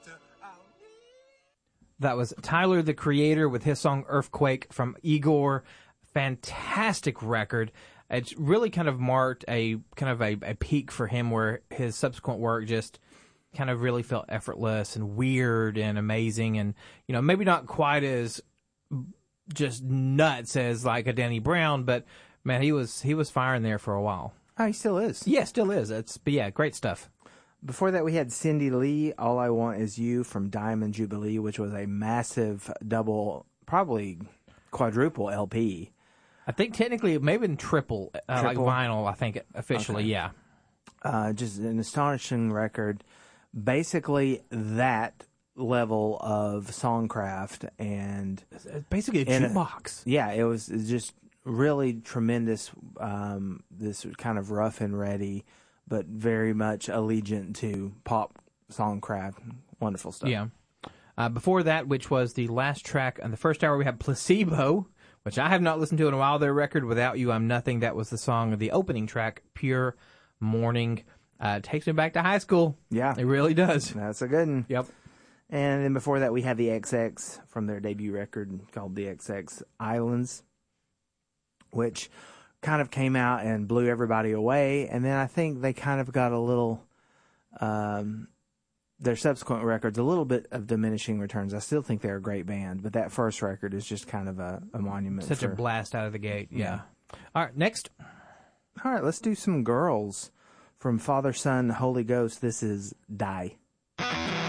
That was Tyler, the Creator, with his song Earthquake from Igor. Fantastic record. It's really kind of marked a peak for him where his subsequent work just kind of really felt effortless and weird and amazing and, you know, maybe not quite as just nuts as like a Danny Brown, but man, he was firing there for a while. Oh, he still is. Yeah, still is. But yeah, great stuff. Before that, we had Cindy Lee, All I Want Is You from Diamond Jubilee, which was a massive double, probably quadruple LP. I think technically it may have been triple? Like vinyl, I think, officially, okay. Yeah. Just an astonishing record. Basically, that level of songcraft and... It's basically a jukebox. Yeah, it was just really tremendous, this kind of rough and ready, but very much allegiant to pop songcraft. Wonderful stuff. Yeah. Before that, which was the last track on the first hour, we had Placebo, which I have not listened to in a while. Their record, Without You, I'm Nothing. That was the song of the opening track, Pure Morning. Takes me back to high school. Yeah. It really does. That's a good one. Yep. And then before that, we had the XX from their debut record called the XX Islands, which kind of came out and blew everybody away. And then I think they kind of got a little, their subsequent records, a little bit of diminishing returns. I still think they're a great band, but that first record is just kind of a monument. Such a blast out of the gate. Yeah. All right, next. All right, let's do some girls from Father, Son, Holy Ghost. This is Die.